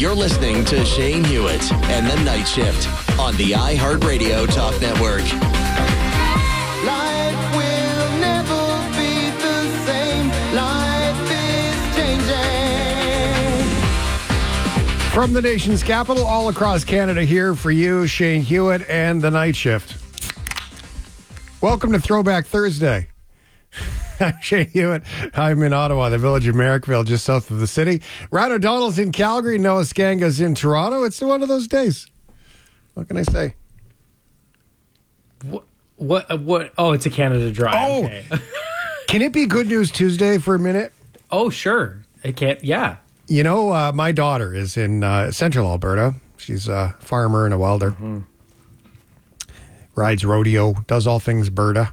You're listening to Shane Hewitt and the Night Shift on the iHeartRadio Talk Network. Life will never be the same. Life is changing. From the nation's capital, all across Canada, here for you, Shane Hewitt and the Night Shift. Welcome to Throwback Thursday. I'm Shane Hewitt. I'm in Ottawa, the village of Merrickville, just south of the city. Ryan O'Donnell's in Calgary. Noah Skanga's in Toronto. It's one of those days. What can I say? What? Oh, it's a Canada Dry. Oh, okay. Can it be Good News Tuesday for a minute? Oh, sure. It can't. Yeah. You know, my daughter is in central Alberta. She's a farmer and a welder. Mm-hmm. Rides rodeo, does all things Berta.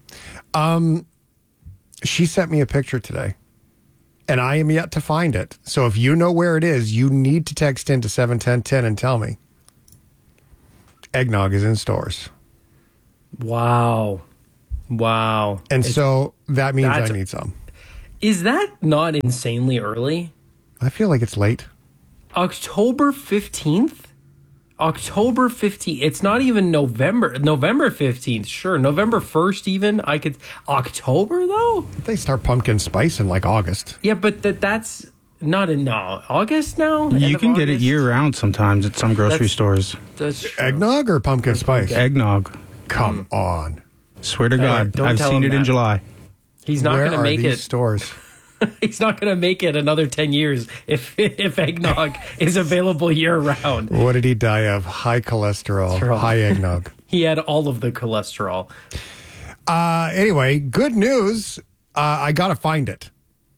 She sent me a picture today, and I am yet to find it. So if you know where it is, you need to text into 71010 and tell me. Eggnog is in stores. Wow. And so that means I need some. Is that not insanely early? I feel like it's late. October 15th? October 15th. It's not even November. November 15th. Sure. November 1st even. I could. October, though? They start pumpkin spice in like August. Yeah, but that's not in August now? You can get it year-round sometimes at some grocery stores. That's true. Eggnog or pumpkin spice? Eggnog. Come on. Swear to God. Don't I've tell seen him it in that. July. He's not going to make these it. stores? He's not going to make it another 10 years if eggnog is available year-round. What did he die of? High cholesterol, high eggnog. He had all of the cholesterol. Anyway, good news. I got to find it.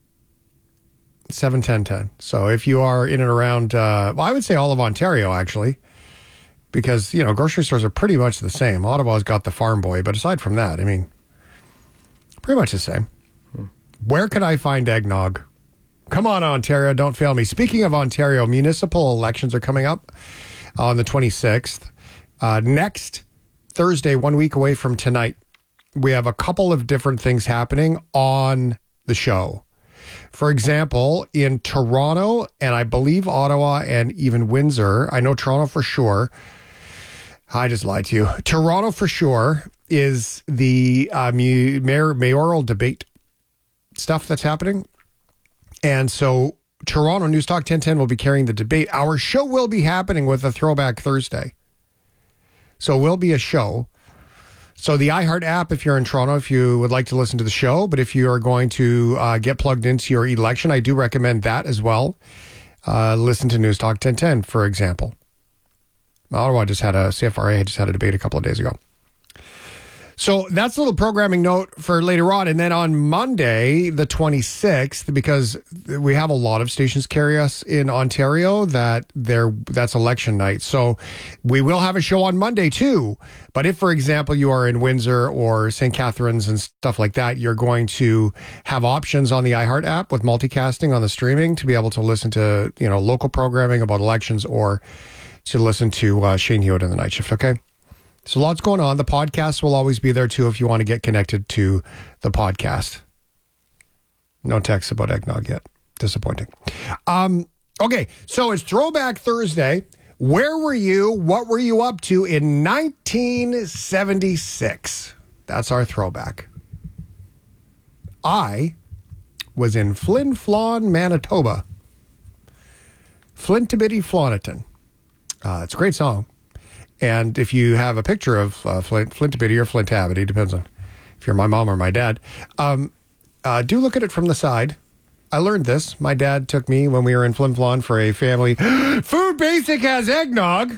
71010. So if you are in and around, I would say all of Ontario, actually, because, you know, grocery stores are pretty much the same. Ottawa's got the Farm Boy, but aside from that, I mean, pretty much the same. Where can I find eggnog? Come on, Ontario, don't fail me. Speaking of Ontario, municipal elections are coming up on the 26th. Next Thursday, 1 week away from tonight, we have a couple of different things happening on the show. For example, in Toronto, and I believe Ottawa and even Windsor, I know Toronto for sure. I just lied to you. Toronto for sure is the mayoral debate stuff that's happening. And so Toronto News Talk 1010 will be carrying the debate. Our show will be happening with a Throwback Thursday. So it will be a show. So the iHeart app, if you're in Toronto, if you would like to listen to the show, but if you are going to get plugged into your election, I do recommend that as well. Listen to News Talk 1010, for example. Ottawa CFRA just had a debate a couple of days ago. So that's a little programming note for later on. And then on Monday, the 26th, because we have a lot of stations carry us in Ontario, that's election night. So we will have a show on Monday too. But if, for example, you are in Windsor or St. Catharines and stuff like that, you're going to have options on the iHeart app with multicasting on the streaming to be able to listen to, you know, local programming about elections or to listen to Shane Hewitt and the Night Shift. Okay. So lots going on. The podcast will always be there, too, if you want to get connected to the podcast. No text about eggnog yet. Disappointing. Okay, so it's Throwback Thursday. Where were you? What were you up to in 1976? That's our throwback. I was in Flin Flon, Manitoba. Flintibitty Floniton. It's a great song. And if you have a picture of Flintibitty or Flintabity, depends on if you're my mom or my dad, do look at it from the side. I learned this. My dad took me when we were in Flin Flon for a family. Food Basic has eggnog.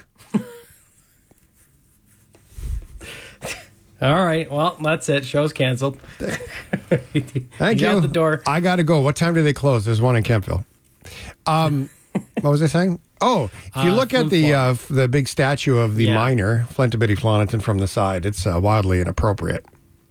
All right. Well, that's it. Show's canceled. Thank you. Out the door. I got to go. What time do they close? There's one in Kemptville. What was I saying? Oh, if you look at the big statue of the miner, Flintibitty Floniton, from the side, it's wildly inappropriate.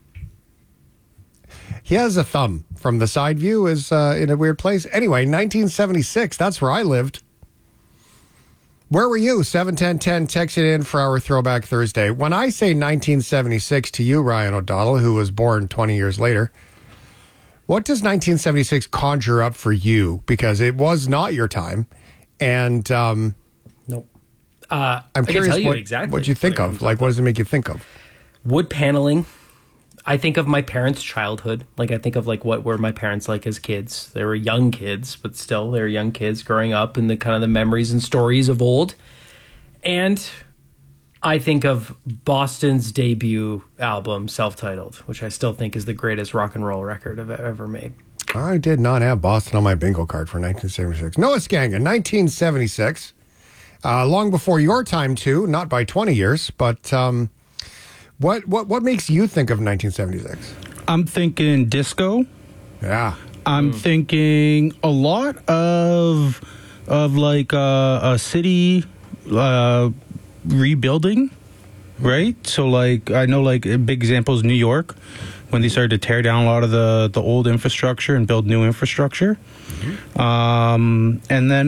He has a thumb. From the side view is in a weird place. Anyway, 1976, that's where I lived. Where were you? 71010, text it in for our Throwback Thursday. When I say 1976 to you, Ryan O'Donnell, who was born 20 years later, what does 1976 conjure up for you? Because it was not your time. And Nope. I'm I can curious tell you what exactly you think what it of. comes Like, what does it make you think of? Wood paneling. I think of my parents' childhood. Like, I think of like what were my parents like as kids. They were young kids, but still they were young kids growing up in the kind of the memories and stories of old. And I think of Boston's debut album, self-titled, which I still think is the greatest rock and roll record I've ever made. I did not have Boston on my bingo card for 1976. Noah Skanga, 1976. Long before your time, too. Not by 20 years, but what makes you think of 1976? I'm thinking disco. Yeah. I'm thinking a lot of like a city rebuilding, right? So like I know like a big example is New York when they started to tear down a lot of the old infrastructure and build new infrastructure. And then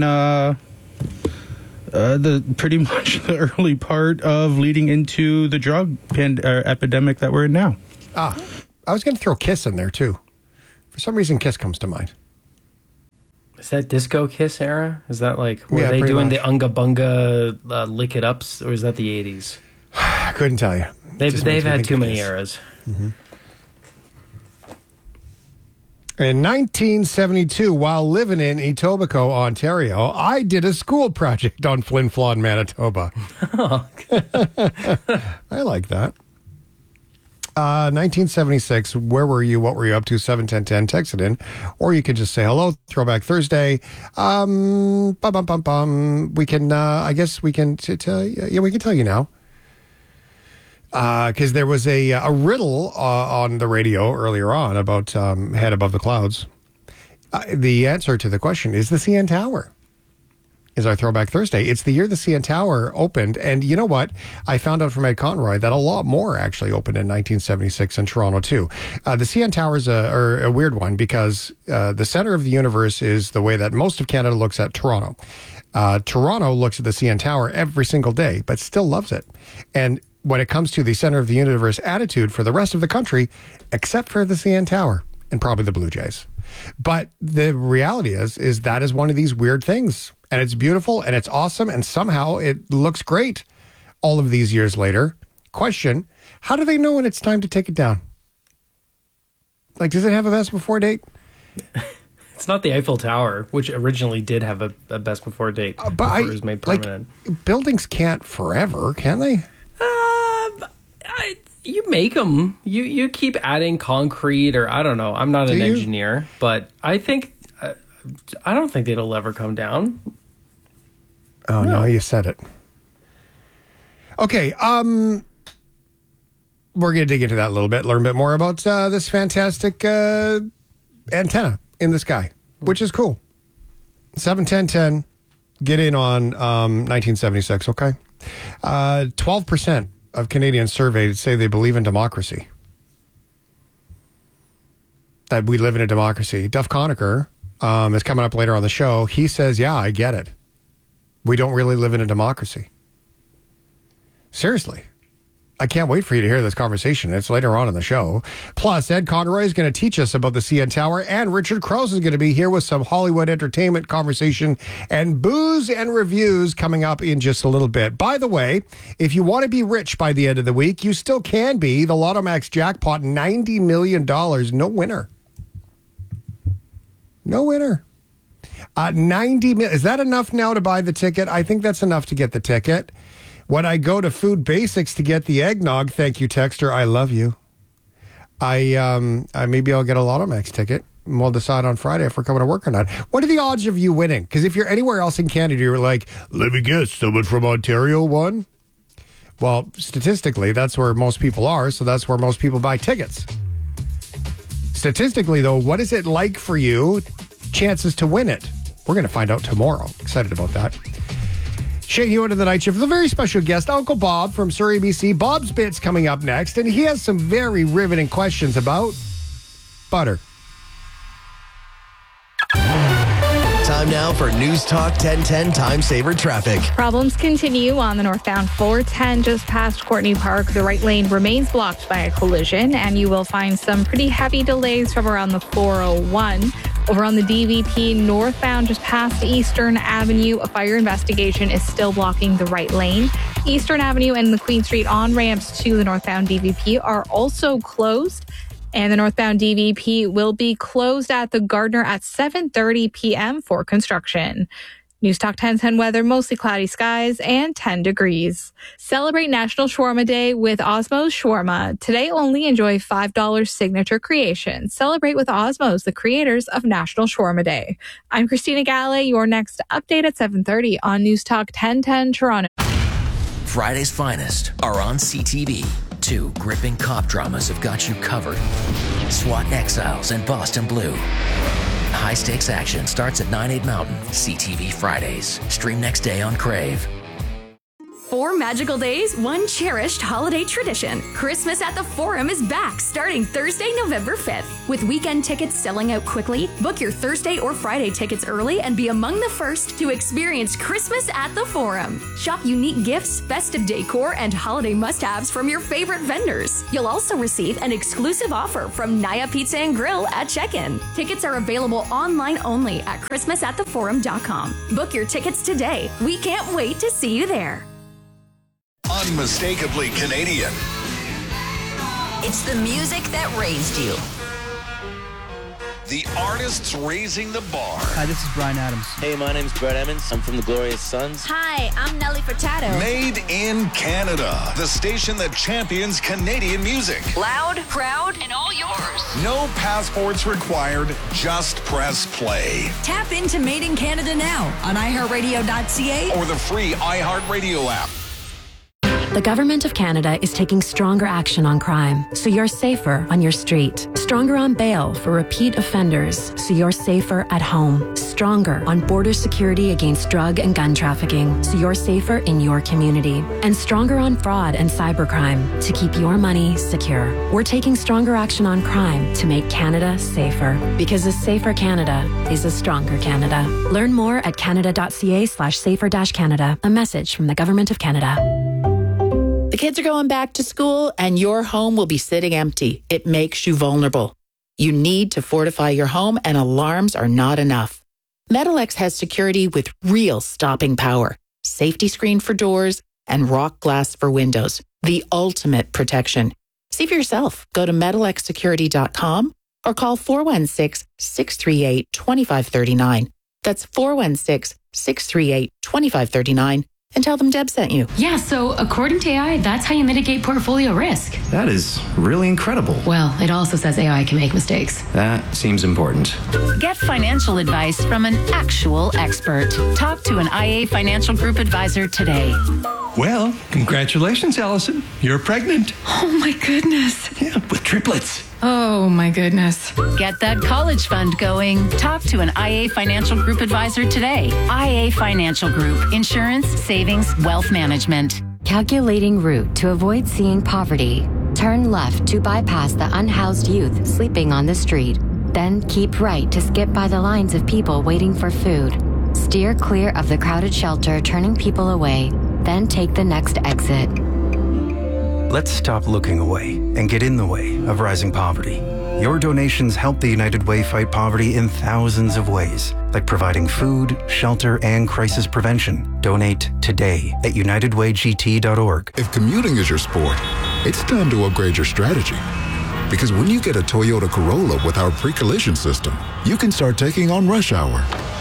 the pretty much the early part of leading into the drug epidemic that we're in now. I was going to throw Kiss in there, too. For some reason, Kiss comes to mind. Is that Disco Kiss era? Is that like, were Yeah, they pretty doing much. the Unga Bunga Lick It Ups, or is that the 80s? I couldn't tell you. They've had too many eras. In 1972, while living in Etobicoke, Ontario, I did a school project on Flin Flon, Manitoba. I like that. 1976, where were you? What were you up to? 71010, text it in. Or you could just say hello, Throwback Thursday. We can, I guess we can, we can tell you now. Because there was a riddle on the radio earlier on about Head Above the Clouds. The answer to the question is the CN Tower. Is our Throwback Thursday. It's the year the CN Tower opened. And you know what? I found out from Ed Conroy that a lot more actually opened in 1976 in Toronto, too. The CN Tower is a weird one because the center of the universe is the way that most of Canada looks at Toronto. Toronto looks at the CN Tower every single day, but still loves it. And when it comes to the center of the universe attitude for the rest of the country, except for the CN Tower and probably the Blue Jays. But the reality is that is one of these weird things. And it's beautiful and it's awesome. And somehow it looks great all of these years later. Question, how do they know when it's time to take it down? Like, does it have a best before date? It's not the Eiffel Tower, which originally did have a best before date before it was made permanent. Buildings can't forever, can they? You make them. You keep adding concrete, or I don't know. I'm not an engineer, but I think I don't think it'll ever come down. Oh no, you said it. Okay, we're gonna dig into that a little bit, learn a bit more about this fantastic antenna in the sky, which is cool. 71010, get in on 1976. Okay, 12% of Canadians surveyed say they believe in democracy. That we live in a democracy. Duff Conacher is coming up later on the show. He says, yeah, I get it. We don't really live in a democracy. Seriously. I can't wait for you to hear this conversation. It's later on in the show. Plus, Ed Conroy is going to teach us about the CN Tower, and Richard Krause is going to be here with some Hollywood entertainment conversation and booze and reviews coming up in just a little bit. By the way, if you want to be rich by the end of the week, you still can be. The Lotto Max jackpot, $90 million. No winner. No winner. 90 million. Is that enough now to buy the ticket? I think that's enough to get the ticket. When I go to Food Basics to get the eggnog, thank you, Texter, I love you. Maybe I'll get a Lotto Max ticket, and we'll decide on Friday if we're coming to work or not. What are the odds of you winning? Because if you're anywhere else in Canada, you're like, let me guess, someone from Ontario won? Well, statistically, that's where most people are, so that's where most people buy tickets. Statistically, though, what is it like for you? Chances to win it? We're going to find out tomorrow. Excited about that. Shane Hewitt of the Night Shift with a very special guest, Uncle Bob from Surrey, BC. Bob's Bits coming up next, and he has some very riveting questions about butter. Time now for News Talk 1010 Time Saver Traffic. Problems continue on the northbound 410 just past Courtney Park. The right lane remains blocked by a collision, and you will find some pretty heavy delays from around the 401. Over on the DVP northbound just past Eastern Avenue, a fire investigation is still blocking the right lane. Eastern Avenue and the Queen Street on-ramps to the northbound DVP are also closed. And the northbound DVP will be closed at the Gardner at 7:30 p.m. for construction. News Talk 1010 weather, mostly cloudy skies and 10 degrees. Celebrate National Shawarma Day with Osmow's Shawarma. Today only enjoy $5 signature creation. Celebrate with Osmow's, the creators of National Shawarma Day. I'm Christina Galley. Your next update at 7:30 on News Talk 1010 Toronto. Friday's finest are on CTV. 2 gripping cop dramas have got you covered. SWAT Exiles and Boston Blue. High-stakes action starts at 9/8 Mountain. CTV Fridays. Stream next day on Crave. 4 magical days, 1 cherished holiday tradition. Christmas at the Forum is back starting Thursday, November 5th. With weekend tickets selling out quickly, book your Thursday or Friday tickets early and be among the first to experience Christmas at the Forum. Shop unique gifts, festive decor, and holiday must-haves from your favorite vendors. You'll also receive an exclusive offer from Naya Pizza and Grill at check-in. Tickets are available online only at christmasattheforum.com. Book your tickets today. We can't wait to see you there. Unmistakably Canadian. It's the music that raised you. The artists raising the bar. Hi, this is Bryan Adams. Hey, my name's Brett Emmons. I'm from the Glorious Sons. Hi, I'm Nelly Furtado. Made in Canada. The station that champions Canadian music. Loud, proud, and all yours. No passports required. Just press play. Tap into Made in Canada now on iHeartRadio.ca or the free iHeartRadio app. The Government of Canada is taking stronger action on crime, so you're safer on your street. Stronger on bail for repeat offenders, so you're safer at home. Stronger on border security against drug and gun trafficking, so you're safer in your community. And stronger on fraud and cybercrime, to keep your money secure. We're taking stronger action on crime to make Canada safer, because a safer Canada is a stronger Canada. Learn more at canada.ca/safer-Canada. A message from the Government of Canada. The kids are going back to school and your home will be sitting empty. It makes you vulnerable. You need to fortify your home and alarms are not enough. Metalex has security with real stopping power, safety screen for doors and rock glass for windows. The ultimate protection. See for yourself. Go to metalexsecurity.com or call 416-638-2539. That's 416-638-2539. And tell them Deb sent you. Yeah, so according to AI, that's how you mitigate portfolio risk. That is really incredible. Well, it also says AI can make mistakes. That seems important. Get financial advice from an actual expert. Talk to an IA Financial Group advisor today. Well, congratulations, Allison. You're pregnant. Oh, my goodness. Yeah, with triplets. Oh, my goodness. Get that college fund going. Talk to an IA Financial Group advisor today. IA Financial Group. Insurance, savings, wealth management. Calculating route to avoid seeing poverty. Turn left to bypass the unhoused youth sleeping on the street. Then keep right to skip by the lines of people waiting for food. Steer clear of the crowded shelter, turning people away. Then take the next exit. Let's stop looking away and get in the way of rising poverty. Your donations help the United Way fight poverty in thousands of ways, like providing food, shelter, and crisis prevention. Donate today at unitedwaygt.org. If commuting is your sport, it's time to upgrade your strategy. Because when you get a Toyota Corolla with our pre-collision system, you can start taking on rush hour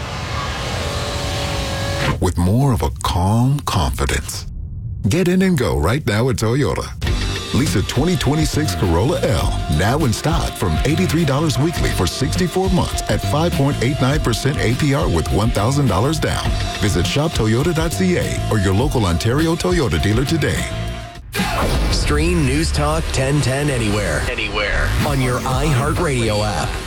with more of a calm confidence. Get in and go right now at Toyota. Lease a 2026 Corolla L now in stock from $83 weekly for 64 months at 5.89% APR with $1,000 down. Visit shoptoyota.ca or your local Ontario Toyota dealer today. Stream News Talk 1010 anywhere on your iHeartRadio app.